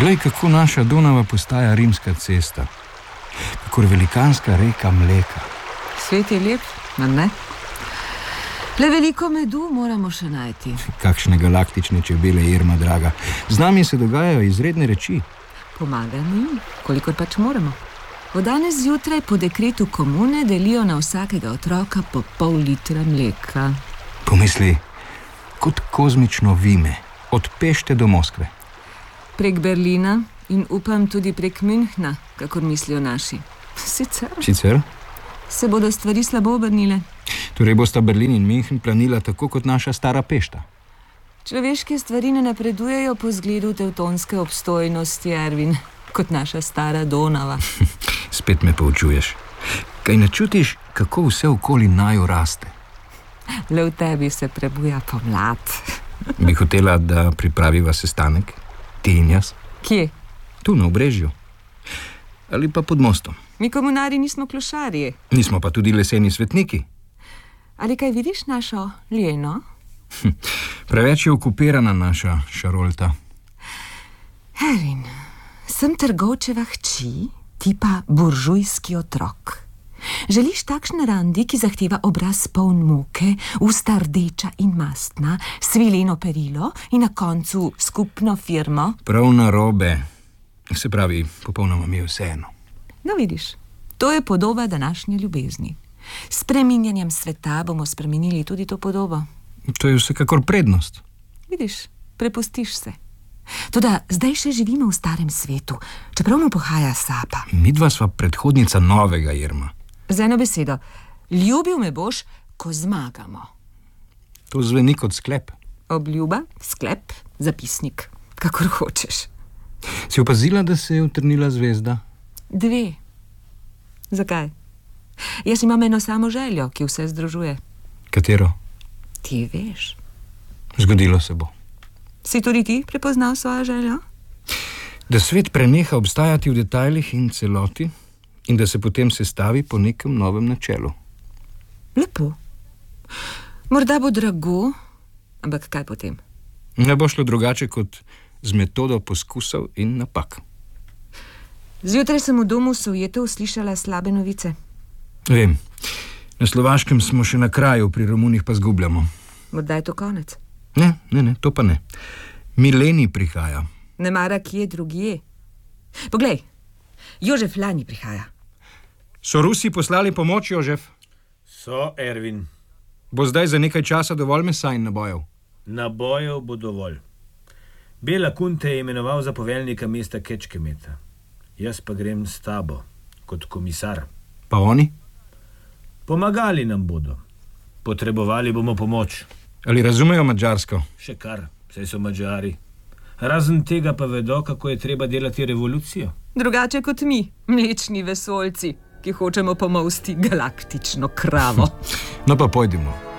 Glej, kako naša Donava postaja rimska cesta. Kakor velikanska reka mleka. Svet je lep, mar ne? Le veliko medu moramo še najti. Kakšne galaktične čebele, Irma draga. Z nami se dogajajo izredne reči. Pomagamo jim, kolikor pač moramo. Od danes zjutraj po dekretu komune delijo na vsakega otroka po pol litra mleka. Pomisli, kot kozmično vime, od Pešte do Moskve. Prek Berlina in upam tudi prek Münchna, kakor mislijo naši. Sicer? Se bodo stvari slabo obrnile. Torej bosta Berlin in München planila tako kot naša stara Pešta. Človeške stvari ne napredujejo po zgledu tevtonske obstojnosti, Ervin, kot naša stara Donava. Spet me poučuješ. Kaj ne čutiš, kako vse okoli naju raste? Le v tebi se prebuja pomlad. Bi hotela, da pripraviva sestanek? Ti in jaz? Kje? Tu na Obrežju. Ali pa pod mostom. Mi komunari nismo klošarji. Nismo pa tudi leseni svetniki. Ali kaj vidiš našo Ljeno? Preveč je okupirana naša Šarolta. Ervin, sem trgovčeva hči, ti pa buržujski otrok. Želiš takšne randi, ki zahteva obraz poln muke, usta rdeča in mastna, svileno perilo in na koncu skupno firmo? Prav narobe. Se pravi, popolnoma mi je vseeno. No vidiš, to je podoba današnje ljubezni. S spreminjanjem sveta bomo spremenili tudi to podobo. To je vsekakor prednost. Vidiš, prepustiš se. Toda zdaj še živimo v starem svetu, čeprav mu pohaja sapa. Midva sva predhodnica novega, Irma. Z eno besedo, ljubil me boš, ko zmagamo. To zveni kot sklep. Obljuba, sklep, zapisnik, kakor hočeš. Si opazila, da se je utrnila zvezda? 2. Zakaj? Jaz imam eno samo željo, ki vse združuje. Katero? Ti veš. Zgodilo se bo. Si tudi ti prepoznal svojo željo? Da svet preneha obstajati v detajlih in celoti in da se potem sestavi po nekem novem načelu. Lepo. Morda bo drago, ampak kaj potem? Ne bo šlo drugače kot z metodo poskusov in napak. Zjutraj sem v domu Sovjetov slišala slabe novice. Vem. Na Slovaškem smo še na kraju, pri Romunih pa zgubljamo. Morda je to konec? Ne, to pa ne. Mileni prihaja. Ne mara kje drugje. Poglej, Jožef Lani prihaja. So Rusi poslali pomoč, Jožef? So, Ervin. Bo zdaj za nekaj časa dovolj mesa in nabojev? Nabojev bo dovolj. Bela Kunte je imenoval za poveljnika mesta Kečkemeta. Jaz pa grem s tabo, kot komisar. Pa oni? Pomagali nam bodo. Potrebovali bomo pomoč. Ali razumejo madžarsko? Še kar, saj so Madžari. Razen tega pa vedo, kako je treba delati revolucijo. Drugače kot mi, mlečni vesoljci, ki hočemo pomolsti galaktično kravo. No pa pojdimo.